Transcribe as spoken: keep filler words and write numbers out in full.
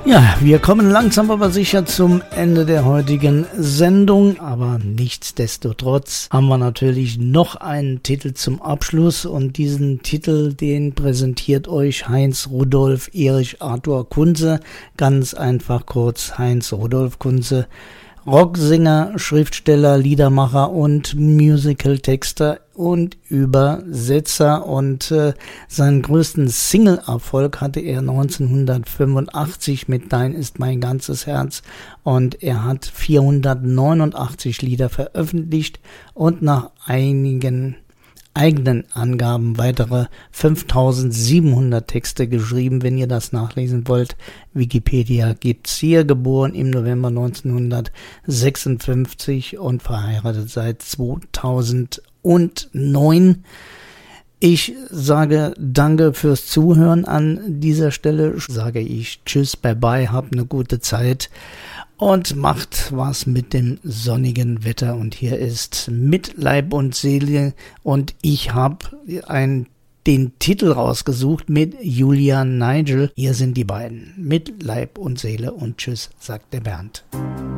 Ja, wir kommen langsam aber sicher zum Ende der heutigen Sendung, aber nichtsdestotrotz haben wir natürlich noch einen Titel zum Abschluss und diesen Titel, den präsentiert euch Heinz Rudolf Erich Arthur Kunze, ganz einfach kurz Heinz Rudolf Kunze, Rocksänger, Schriftsteller, Liedermacher und Musical-Texter und Übersetzer und äh, seinen größten Single-Erfolg hatte er neunzehnhundertfünfundachtzig mit Dein ist mein ganzes Herz und er hat vierhundertneunundachtzig Lieder veröffentlicht und nach einigen eigenen Angaben weitere fünftausendsiebenhundert Texte geschrieben, wenn ihr das nachlesen wollt. Wikipedia gibt's hier, geboren im November neunzehnhundertsechsundfünfzig und verheiratet seit zweitausendneun. Ich sage danke fürs Zuhören an dieser Stelle, sage ich tschüss, bye bye, habt eine gute Zeit und macht was mit dem sonnigen Wetter. Und hier ist Mit Leib und Seele und ich habe ein, den Titel rausgesucht mit Julia Nigel. Hier sind die beiden. Mit Leib und Seele und tschüss, sagt der Bernd.